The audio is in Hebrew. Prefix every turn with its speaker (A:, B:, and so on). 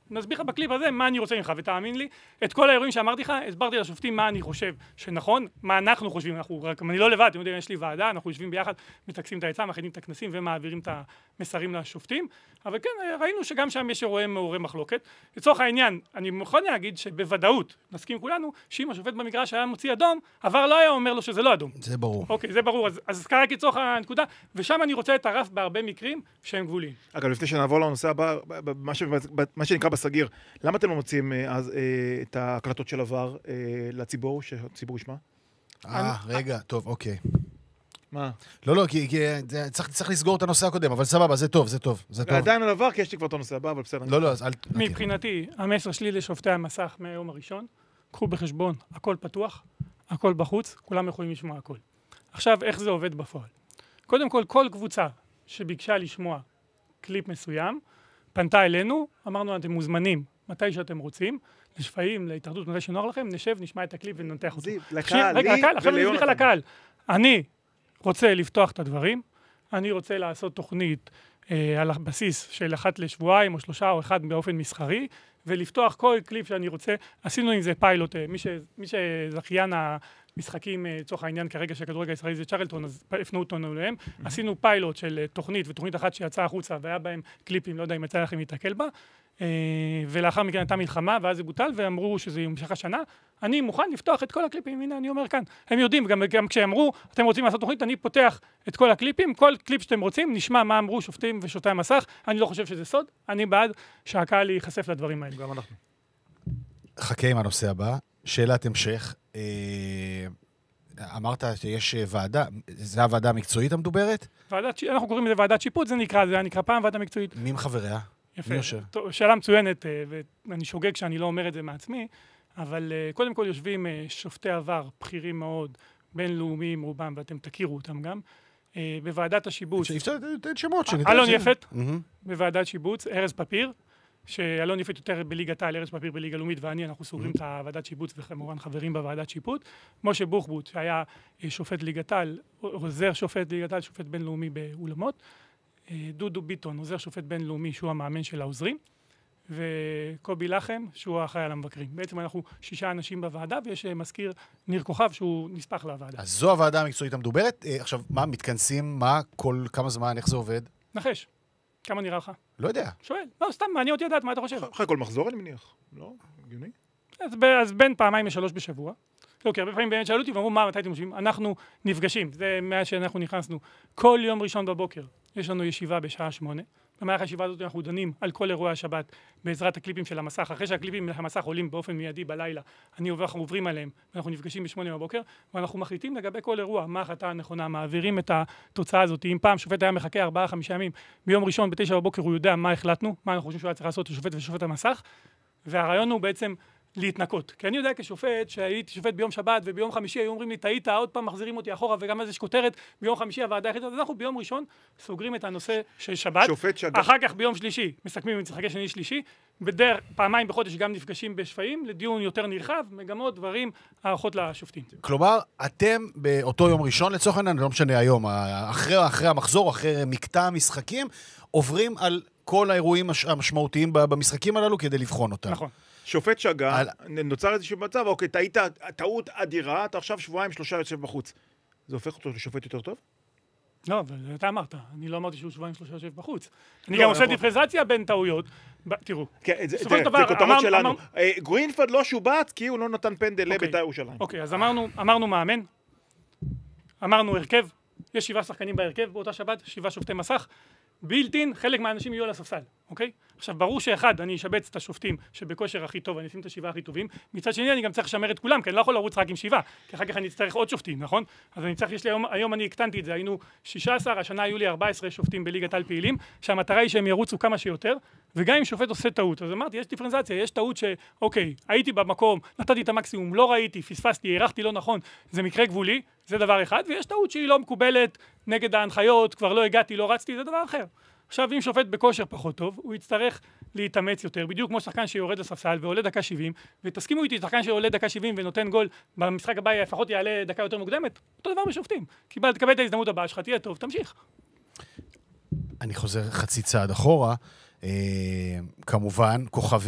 A: נסביר לך בקליפ הזה מה אני רוצה ממך, ותאמין לי, את כל האירועים שאמרתי לך, הסברתי לשופטים מה אני חושב שנכון, מה אנחנו חושבים, אני לא לבד, אתם יודעים, יש לי ועדה, אנחנו יושבים ביחד, מתעקסים את העצה, מכינים את הכנסים ומעבירים את המסרים לשופטים, אבל כן, ראינו שגם שם יש אירועי מעוררי מחלוקת. לצורך העניין, אני מוכן להגיד שבוודאות, נסכים כולנו, שאם השופט במגרש היה מוציא אדום, עבר לא היה אומר לו שזה לא אדום.
B: זה ברור.
A: אוקיי, זה ברור. אז כרגע לצורך הנקודה, ושם אני רוצה את הרף בהרבה מקרים שהם גבוליים.
C: אגב, לפני שנעבור לנושא הבא, מה שנקרא בסגיר, למה אתם לא מוצאים אז את ההקלטות של עבר לציבור, שהציבור ישמע?
B: רגע, טוב, אוקיי.
C: מה?
B: לא, כי צריך לסגור את הנושא הקודם, אבל סבבה, זה טוב.
C: עדיין על עבר, כי יש לי כבר את הנושא הבא, אבל בסדר.
B: לא, אז אל...
A: מבחינתי, המסר שלי לשופטי המסך מהיום הראשון, קחו בחשבון, הכל פתוח, הכל בחוץ, כולם יכולים לשמוע הכל. עכשיו, איך זה עובד בפועל? קודם כל, כל קבוצה שביקשה לשמוע קליפ מסוים, פנתה אלינו, אמרנו, אתם מוזמנים, מתי שאתם רוצים, לשפעים, להתאחדות, מתי שנוח לכם, נשב, נשמע את הקליפ וננתח אותו.
C: לקהל,
A: רגע, עכשיו אני אסביר לך לקהל. אני רוצה לפתוח את הדברים, אני רוצה לעשות תוכנית על הבסיס של 1 לשבועיים או 3 או 1 באופן מסחרי, ולפתוח כל קליפ שאני רוצה. עשינו עם זה פיילוט, מי שזכיין המשחקים, צורך העניין כרגע שהכדורגל הישראלי זה צ'רלטון, אז הפנו אותנו אליהם. עשינו פיילוט של תוכנית, ותוכנית אחת שיצאה החוצה, והיה בהם קליפים, לא יודע אם יצא לכם להתקל בה, ולאחר מכן הייתה מלחמה, ואז זה בוטל, ואמרו שזה ימשך השנה. אני מוכן לפתוח את כל הקליפים, הנה אני אומר כאן. הם יודעים, גם כשאמרו, אתם רוצים לעשות תוכנית, אני פותח את כל הקליפים, כל קליפ שאתם רוצים, נשמע מה אמרו שופטים ושופטי המסך. אני לא חושב שזה סוד, אני בעד שהקהל ייחשף לדברים האלה.
C: גם אנחנו.
B: חכה עם הנושא הבא, שאלת המשך. אמרת שיש ועדה, זה הוועדה המקצועית המדוברת?
A: אנחנו קוראים לזה ועדת שיפוט, זה היה נקרא פעם ועדה מקצועית.
B: מי מחבריה?
A: יפה. שאלה מצוינת, ואני שוגג שאני לא אומר את זה מעצמי, אבל קודם כל יושבים שופטי עבר, בכירים מאוד, בינלאומיים רובם, ואתם תכירו אותם גם, בוועדת השיבוץ.
B: אפשר לתת שמות שניתן.
A: אלון יפת, בוועדת שיבוץ, ארז פפיר, שאלון יפת יותר בליגת העל, ארז פפיר בליגה לאומית, אנחנו סוגרים את הוועדת שיבוץ, וכמובן חברים בוועדת שיפוט. משה בוחבוט, שהיה שופט ליגת העל, עוזר שופט ליגת העל, שופט בינלאומי באולמות. דודו ביטון, עוזר שופט בינלאומי, שהוא המאמן של העוזרים, וקובי לחם, שהוא האחראי על המבקרים. בעצם אנחנו 6 אנשים בוועדה, ויש מזכיר ניר כוכב, שהוא נספח לוועדה.
B: אז זו הוועדה המקצועית המדוברת. עכשיו, מה, מתכנסים? מה, כמה זמן, איך זה עובד?
A: נחש. כמה נראה לך?
B: לא יודע.
A: שואל. לא, סתם, מעניין אותי לדעת, מה אתה חושב?
C: אחרי כל מחזור, אני מניח. לא? הגיוני?
A: אז בין 2-3 בשבוע. לא, כי הרבה פעמים באמת שאלו אותי ואמרו, מתי אתם חושבים? אנחנו נפגשים, זה מאז שאנחנו נכנסנו. כל יום ראשון בבוקר יש לנו ישיבה בשעה 8. במהלך הישיבה הזאת אנחנו דנים על כל אירועי השבת בעזרת הקליפים של המסך. אחרי שהקליפים למסך עולים באופן מיידי בלילה, עוברים עליהם, ואנחנו נפגשים ב8 בבוקר, ואנחנו מחליטים לגבי כל אירוע, מה ההחלטה הנכונה, מעבירים את התוצאה הזאת. אם פעם שופט היה מחכה 4-5 ימים, ביום ראשון ב9 בבוקר הוא יודע מה החלטנו, מה אנחנו חושבים שהוא היה צריך לעשות לשופט ושופט המסך, והרעיון הוא בעצם להתנקות. כי אני יודע כשופט, שהייתי שופט ביום שבת וביום חמישי, היו אומרים לי, טעית, עוד פעם מחזירים אותי אחורה, וגם אז יש כותרת, ביום חמישי הוועדה החליטה, אז אנחנו ביום ראשון סוגרים את הנושא של שבת, אחר כך ביום שלישי, מסכמים עם משחקי שני שלישי, בדרך פעמיים בחודש גם נפגשים בשפעים, לדיון יותר נרחב, מגמות, דברים, הערכות לשופטים.
B: כלומר, אתם באותו יום ראשון, לצורך העניין, לא משנה היום, אחרי המחזור, אחרי מקטע המשחקים, עוברים על כל האירועים המשמעותיים במשחקים הללו כדי לבחון אותם.
A: נכון.
C: שופט שגה, נוצר איזשהו מצב, אוקיי, טעות אדירה, אתה עכשיו 2-3 יושב בחוץ. זה הופך אותו לשופט יותר טוב?
A: לא, אבל אתה אמרת, אני לא אמרתי שהוא 2-3 יושב בחוץ. אני גם עושה דיפרנציאציה בין טעויות. תראו.
C: זה כותרות שלנו. גרינפלד לא שובץ כי הוא לא נתן פנדל לבית"ר ירושלים.
A: אוקיי, אז אמרנו מאמן, אמרנו הרכב, יש 7 שחקנים בהרכב באותה שבת, 7 שופטי מסך. בילטין, חלק מהאנשים יהיו על הספסל, אוקיי? עכשיו, ברור שאחד, אני אשבץ את השופטים שבכושר הכי טוב, אני אשים את 7 הכי טובים, מצד שני אני גם צריך לשמר את כולם, כי אני לא יכול לרוץ רק עם 7, כי אחר כך אני אצטרך עוד שופטים, נכון? אז היום אני הקטנתי את זה, היינו 16, השנה היו לי 14 שופטים בליגת העל פעילים, שהמטרה היא שהם ירוצו כמה שיותר, וגם אם שופט עושה טעות, אז אמרתי, יש דיפרנציאציה, יש טעות שאוקיי, הייתי במקום, נתתי את המקסימום, לא ראיתי, פספסתי, הערכתי לא נכון, זה מקרה גבולי, זה דבר אחד, ויש טעות שהיא לא מקובלת נגד ההנחיות, כבר לא הגעתי, לא רצתי, זה דבר אחר. עכשיו, אם שופט בכושר פחות טוב, הוא יצטרך להתאמץ יותר, בדיוק כמו שחקן שיורד לספסל ועולה דקה 70, ותסכימו איתי, שחקן שעולה דקה 70 ונותן גול, במשחק הבא לפחות יעלה דקה יותר מוקדמת, אותו דבר בשופטים. תקבל את ההזדמנות הבאה שלך, תהיה טוב, תמשיך.
B: אני חוזר חצי צעד אחורה, כמובן, כוכבים.